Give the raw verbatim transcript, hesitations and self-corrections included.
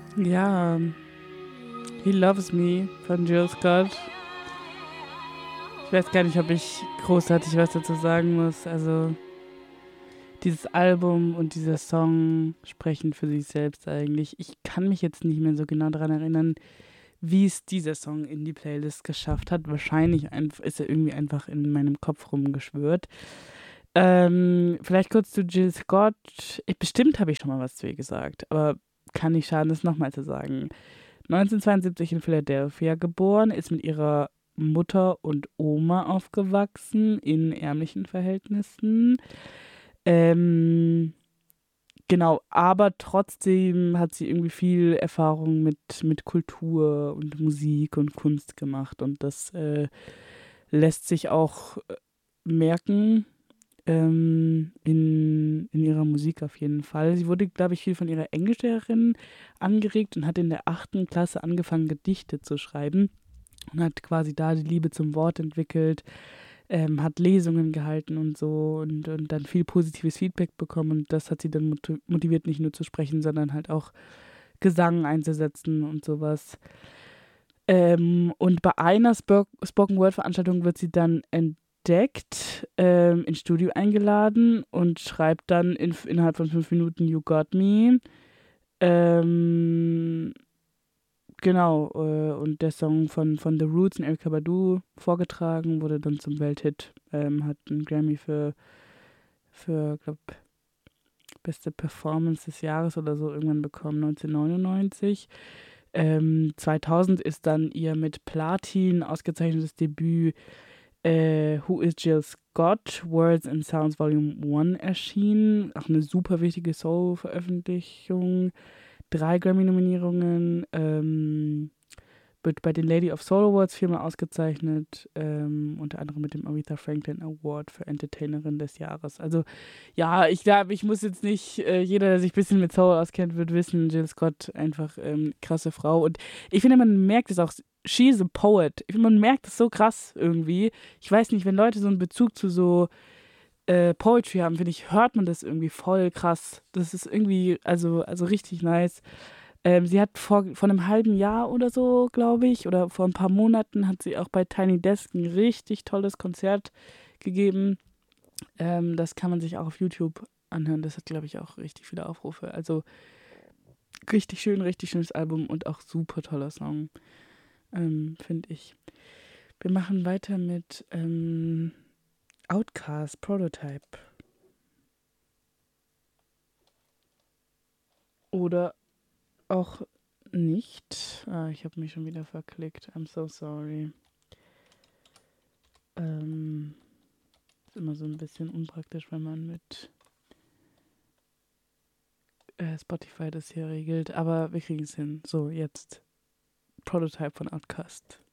Ja, He Loves Me von Jill Scott. Ich weiß gar nicht, ob ich großartig was dazu sagen muss. Also, dieses Album und dieser Song sprechen für sich selbst eigentlich. Ich kann mich jetzt nicht mehr so genau daran erinnern, wie es dieser Song in die Playlist geschafft hat. Wahrscheinlich einf- ist er irgendwie einfach in meinem Kopf rumgeschwirrt. Ähm, vielleicht kurz zu Jill Scott. Ich, bestimmt habe ich schon mal was zu ihr gesagt, aber kann nicht schaden, das nochmal zu sagen. neunzehnhundertzweiundsiebzig in Philadelphia geboren, ist mit ihrer Mutter und Oma aufgewachsen in ärmlichen Verhältnissen. Ähm, genau, aber trotzdem hat sie irgendwie viel Erfahrung mit, mit Kultur und Musik und Kunst gemacht und das äh, lässt sich auch äh, merken ähm, in, in ihrer Musik auf jeden Fall. Sie wurde, glaube ich, viel von ihrer Englischlehrerin angeregt und hat in der achten Klasse angefangen, Gedichte zu schreiben und hat quasi da die Liebe zum Wort entwickelt, ähm, hat Lesungen gehalten und so und, und dann viel positives Feedback bekommen und das hat sie dann motiviert, nicht nur zu sprechen, sondern halt auch Gesang einzusetzen und sowas. Ähm, und bei einer Spo Spoken Word Veranstaltung wird sie dann entdeckt, ähm, ins Studio eingeladen und schreibt dann in, innerhalb von fünf Minuten You Got Me. Ähm, genau, äh, und der Song von, von The Roots und Erykah Badu vorgetragen, wurde dann zum Welthit, ähm, hat einen Grammy für, für glaube beste Performance des Jahres oder so irgendwann bekommen, neunzehnhundertneunundneunzig. Ähm, zweitausend ist dann ihr mit Platin ausgezeichnetes Debüt äh, Who is Jill Scott? Words and Sounds Volume eins erschienen. Auch eine super wichtige Soul-Veröffentlichung. Drei Grammy-Nominierungen. Ähm, wird bei den Lady of Soul Awards viermal ausgezeichnet, ähm, unter anderem mit dem Aretha Franklin Award für Entertainerin des Jahres. Also ja, ich glaube, ich muss jetzt nicht, äh, jeder, der sich ein bisschen mit Soul auskennt, wird wissen, Jill Scott einfach ähm, krasse Frau. Und ich finde, man merkt es auch, she's a poet. Ich finde, man merkt es so krass irgendwie. Ich weiß nicht, wenn Leute so einen Bezug zu so äh, Poetry haben, finde ich, hört man das irgendwie voll krass. Das ist irgendwie, also, also richtig nice. Ähm, sie hat vor, vor einem halben Jahr oder so, glaube ich, oder vor ein paar Monaten hat sie auch bei Tiny Desk ein richtig tolles Konzert gegeben. Ähm, das kann man sich auch auf YouTube anhören. Das hat, glaube ich, auch richtig viele Aufrufe. Also richtig schön, richtig schönes Album und auch super toller Song, ähm, finde ich. Wir machen weiter mit ähm, Outcast Prototype. Oder auch nicht. Ah, ich habe mich schon wieder verklickt. I'm so sorry. Ähm, ist immer so ein bisschen unpraktisch, wenn man mit äh, Spotify das hier regelt. Aber wir kriegen es hin. So, jetzt Prototype von Outcast.